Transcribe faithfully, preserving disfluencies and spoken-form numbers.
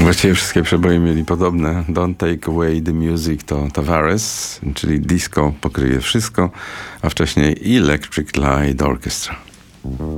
Właściwie wszystkie przeboje mieli podobne. Don't Take Away the Music to Tavares, czyli disco pokryje wszystko, a wcześniej Electric Light Orchestra.